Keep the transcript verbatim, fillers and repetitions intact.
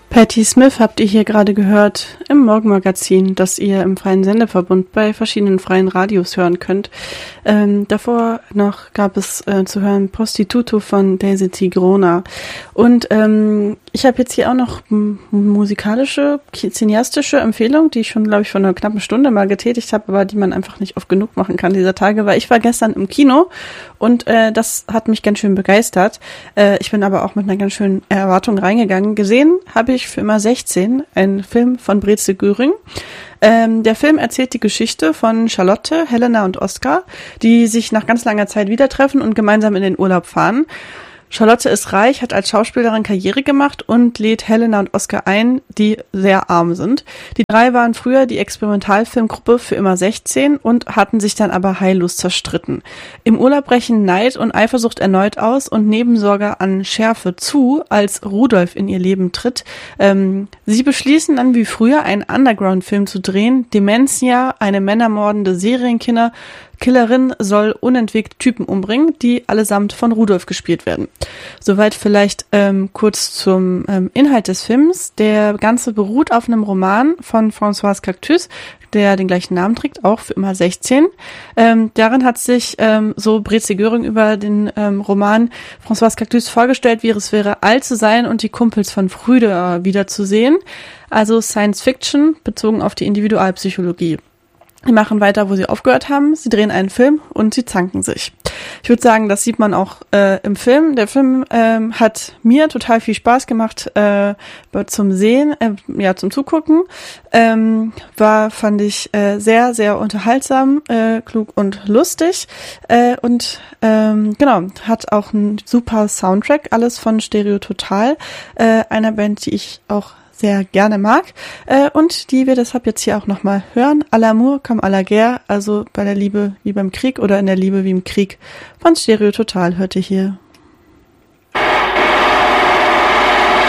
Patti Smith habt ihr hier gerade gehört im Morgenmagazin, das ihr im freien Sendeverbund bei verschiedenen freien Radios hören könnt. Ähm, davor noch gab es äh, zu hören Prostituto von Daisy Tigrona. Und ähm, ich habe jetzt hier auch noch m- musikalische, cineastische Empfehlung, die ich schon, glaube ich, vor einer knappen Stunde mal getätigt habe, aber die man einfach nicht oft genug machen kann dieser Tage, weil ich war gestern im Kino und äh, das hat mich ganz schön begeistert. Äh, ich bin aber auch mit einer ganz schönen Erwartung reingegangen. Gesehen habe ich für immer sechzehn, ein Film von Breze Göring. Ähm, der Film erzählt die Geschichte von Charlotte, Helena und Oskar, die sich nach ganz langer Zeit wieder treffen und gemeinsam in den Urlaub fahren. Charlotte ist reich, hat als Schauspielerin Karriere gemacht und lädt Helena und Oskar ein, die sehr arm sind. Die drei waren früher die Experimentalfilmgruppe für immer sechzehn und hatten sich dann aber heillos zerstritten. Im Urlaub brechen Neid und Eifersucht erneut aus und Nebensorge an Schärfe zu, als Rudolf in ihr Leben tritt. Ähm, sie beschließen dann wie früher einen Underground-Film zu drehen. Dementia, eine männermordende Serienkiller, Killerin soll unentwegt Typen umbringen, die allesamt von Rudolf gespielt werden. Soweit vielleicht ähm, kurz zum ähm, Inhalt des Films. Der Ganze beruht auf einem Roman von Françoise Cactus, der den gleichen Namen trägt, auch für immer sechzehn. Ähm, darin hat sich ähm, so Breze Göring über den ähm, Roman Françoise Cactus vorgestellt, wie es wäre, alt zu sein und die Kumpels von früher wiederzusehen. Also Science Fiction bezogen auf die Individualpsychologie. Die machen weiter, wo sie aufgehört haben. Sie drehen einen Film und sie zanken sich. Ich würde sagen, das sieht man auch äh, im Film. Der Film ähm, hat mir total viel Spaß gemacht äh, zum Sehen, äh, ja zum Zugucken. Ähm, war, fand ich, äh, sehr, sehr unterhaltsam, äh, klug und lustig. Äh, und ähm, genau, hat auch einen super Soundtrack, alles von Stereo Total. Äh, einer Band, die ich auch sehr gerne mag, äh, und die wir deshalb jetzt hier auch nochmal hören. À l'amour comme à la guerre, also bei der Liebe wie beim Krieg oder in der Liebe wie im Krieg von Stereo Total hört ihr hier.